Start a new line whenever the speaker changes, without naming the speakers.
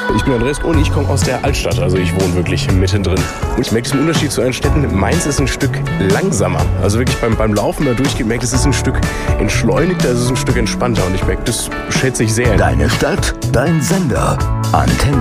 Ich bin Andreas und ich komme aus der Altstadt, also ich wohne wirklich mittendrin. Und ich merke diesen Unterschied zu anderen Städten. Mainz ist ein Stück langsamer. Also wirklich beim Laufen da durchgemerkt, es ist ein Stück entschleunigter, es ist ein Stück entspannter und ich merke, das schätze ich sehr.
Deine Stadt, dein Sender. Antenne.